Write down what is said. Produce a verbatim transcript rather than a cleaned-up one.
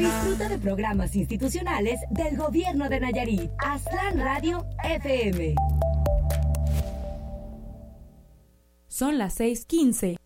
Disfruta de programas institucionales del Gobierno de Nayarit. Aztlán Radio F M. Son las seis quince.